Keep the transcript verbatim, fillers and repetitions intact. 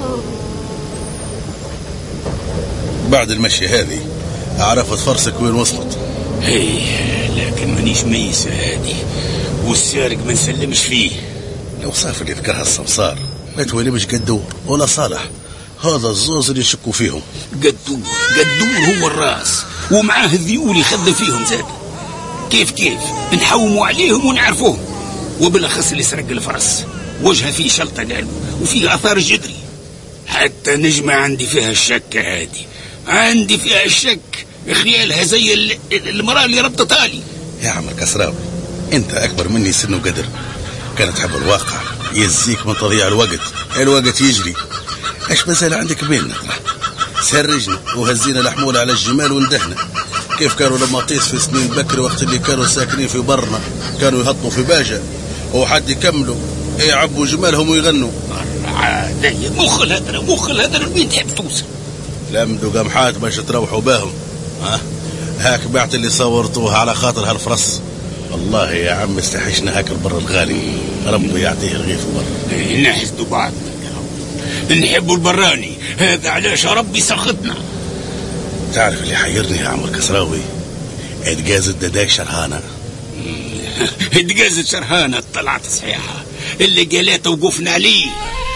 بعد المشي هذه عرفت فرسك وين وصلت؟ هي لكن مانيش ميسة هذه، والسارق ما نسلمش فيه. لو صاف اللي ذكرها السمسار ما تولمش قدور ولا صالح، هذا الزوز اللي يشكوا فيهم. قدور قدور هو الراس، ومعاه الذيول يخدم فيهم زاد. كيف كيف نحوموا عليهم ونعرفوهم، وبالأخص اللي سرق الفرس وجهه فيه شلطة قلب وفيه أثار الجدري. حتى نجمة عندي فيها الشك هذه، عندي فيها الشك، خيالها زي المرأة اللي ربطتها لي. يا عم الكسراوي انت اكبر مني سن وقدر، كانت تحب الواقع يزيك من تضييع الوقت. الوقت يجري، ايش مازال عندك بيننا؟ سرجنا وهزينا الحمولة على الجمال وندهنا، كيف كانوا لما طيس في سنين بكري وقت اللي كانوا ساكنين في برنا كانوا يهطوا في باجة وحد يكملوا يعبوا جمالهم ويغنوا. عادي مخ الهدر مخ الهدر وين تحب توصل؟ لمدوا قمحات باش تروحوا باهم. ها هاك بعت اللي صورتوها على خاطر هالفرص. والله يا عم استحشنا هاك البر الغالي، ربي يعطيه الغيث وبر. نحسدوا بعض، نحبوا البراني، هذا علاش ربي سخطنا. تعرف اللي حيرني يا عم الكسراوي؟ اتجاز الدداك شرهانة. اتجاز شرهانة طلعت صحيحة، اللي قالته وقفنا عليه.